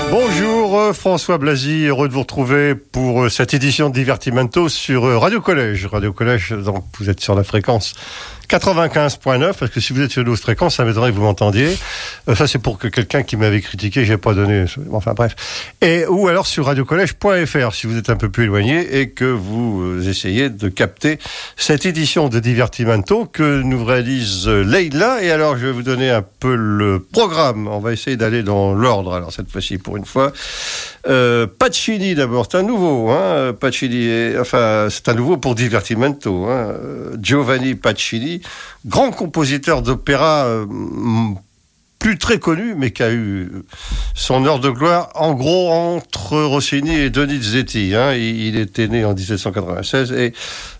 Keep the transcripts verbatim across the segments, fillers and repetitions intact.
Bonjour euh, François Blasi, heureux de vous retrouver pour euh, cette édition de Divertimento sur euh, Radio Collège. Radio Collège, donc vous êtes sur la fréquence quatre-vingt-quinze virgule neuf, parce que si vous êtes sur une autre fréquence, ça m'aiderait que vous m'entendiez. Euh, ça, c'est pour que quelqu'un qui m'avait critiqué, j'ai pas donné. Enfin bref. Et ou alors sur radiocollège point f r si vous êtes un peu plus éloigné et que vous euh, essayez de capter cette édition de Divertimento que nous réalise euh, Leïla. Et alors, je vais vous donner un peu le programme. On va essayer d'aller dans l'ordre. Alors cette fois-ci, pour une fois, euh, Pacini d'abord. C'est un nouveau, hein. Pacini. Est, enfin, c'est un nouveau pour Divertimento. Hein. Giovanni Pacini. Grand compositeur d'opéra, euh, plus très connu, mais qui a eu son heure de gloire, en gros, entre Rossini et Donizetti. Hein. Il, il était né en dix-sept cent quatre-vingt-seize, et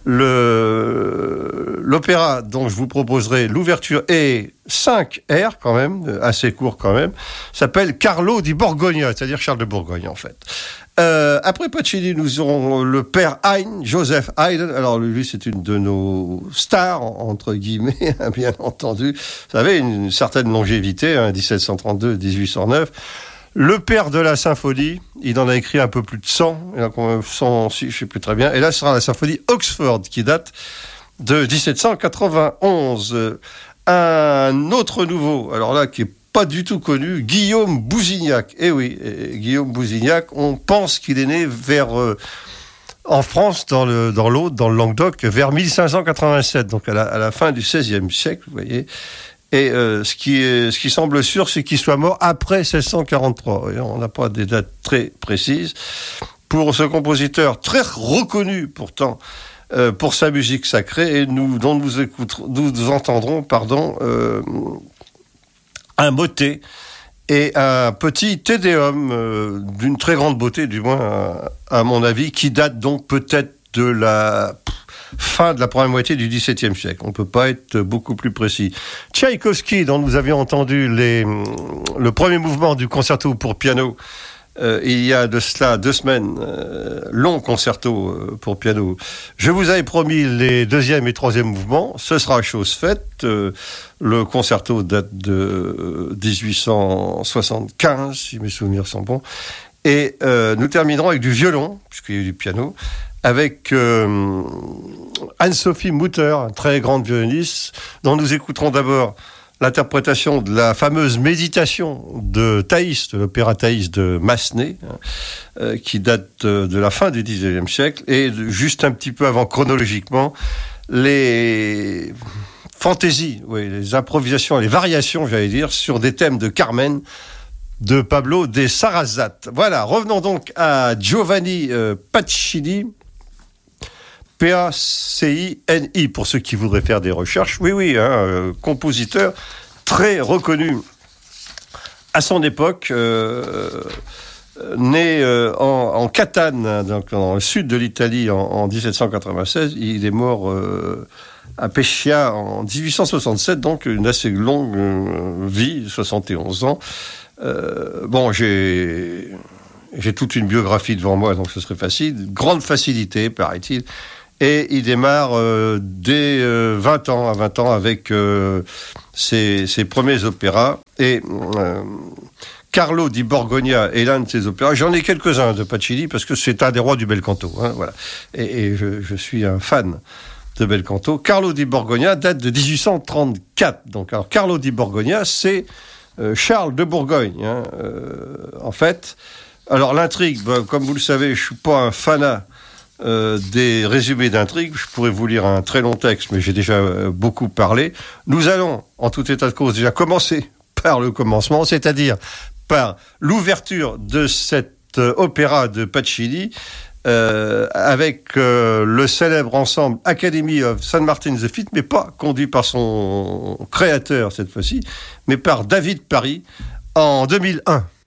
le, l'opéra dont je vous proposerai l'ouverture est cinq airs, quand même, assez court quand même, s'appelle Carlo di Borgogna, c'est-à-dire Charles de Bourgogne, en fait. Euh, après Pacini, nous aurons le père Haydn, Joseph Haydn. Alors lui, c'est une de nos stars, entre guillemets, bien entendu. Vous savez, une, une certaine longévité, hein, dix-sept cent trente-deux à dix-huit cent neuf. Le père de la symphonie, il en a écrit un peu plus de cent, il en a cent, je ne sais plus très bien. Et là, ce sera la symphonie Oxford, qui date de dix-sept cent quatre-vingt-onze. Un autre nouveau, alors là, qui est pas du tout connu, Guillaume Bousignac. Eh oui, eh, Guillaume Bousignac, on pense qu'il est né vers, euh, en France, dans le, dans l'Aude, dans le Languedoc, vers mille cinq cent quatre-vingt-sept, donc à la, à la fin du seizième siècle, vous voyez. Et euh, ce, qui est, ce qui semble sûr, c'est qu'il soit mort après seize cent quarante-trois. Voyez, on n'a pas des dates très précises. Pour ce compositeur très reconnu, pourtant, euh, pour sa musique sacrée, et nous, dont nous, écouterons, nous, nous entendrons, pardon, euh, un motet et un petit tédéum euh, d'une très grande beauté, du moins à, à mon avis, qui date donc peut-être de la fin de la première moitié du dix-septième siècle. On ne peut pas être beaucoup plus précis. Tchaïkovski, dont nous avions entendu les, le premier mouvement du concerto pour piano, Euh, il y a de cela deux semaines, euh, long concerto euh, pour piano. Je vous avais promis les deuxième et troisième mouvements, ce sera chose faite. Euh, le concerto date de euh, dix-huit cent soixante-quinze, si mes souvenirs sont bons. Et euh, nous terminerons avec du violon, puisqu'il y a eu du piano, avec euh, Anne-Sophie Mutter, très grande violoniste, dont nous écouterons d'abord l'interprétation de la fameuse méditation de Thaïs, de l'opéra Thaïs de Massenet, hein, euh, qui date euh, de la fin du dix-neuvième siècle, et de, juste un petit peu avant chronologiquement, les fantaisies, oui, les improvisations, les variations, j'allais dire, sur des thèmes de Carmen, de Pablo de Sarasate. Voilà, revenons donc à Giovanni euh, Pacini, P A C I N I, pour ceux qui voudraient faire des recherches. Oui, oui, hein, euh, compositeur très reconnu à son époque, euh, né euh, en, en Catane, donc dans le sud de l'Italie, en, en dix-sept cent quatre-vingt-seize. Il est mort euh, à Pescia en dix-huit cent soixante-sept, donc une assez longue euh, vie, soixante et onze ans. Euh, bon, j'ai, j'ai toute une biographie devant moi, donc ce serait facile. Grande facilité, paraît-il. Et il démarre euh, dès euh, vingt ans, à vingt ans, avec euh, ses, ses premiers opéras. Et euh, Carlo di Borgogna est l'un de ses opéras. J'en ai quelques-uns de Pacini, parce que c'est un des rois du bel canto. Hein, voilà. Et, et je, je suis un fan de bel canto. Carlo di Borgogna date de dix-huit cent trente-quatre. Donc, alors, Carlo di Borgogna, c'est euh, Charles de Bourgogne. Hein, euh, en fait, alors l'intrigue, ben, comme vous le savez, je suis pas un fanat Euh, des résumés d'intrigue. Je pourrais vous lire un très long texte, mais j'ai déjà euh, beaucoup parlé. Nous allons, en tout état de cause, déjà commencer par le commencement, c'est-à-dire par l'ouverture de cet euh, opéra de Pacini, euh, avec euh, le célèbre ensemble Academy of Saint Martin the Fifth, mais pas conduit par son créateur cette fois-ci, mais par David Parry, en deux mille un.